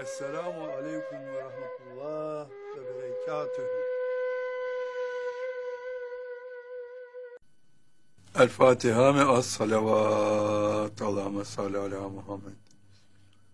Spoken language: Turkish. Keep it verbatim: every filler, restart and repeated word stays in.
Esselamu aleyküm ve rahmetullah ve berekatühü. El Fatiha me as salavat. Allahümme salli ala Muhammed.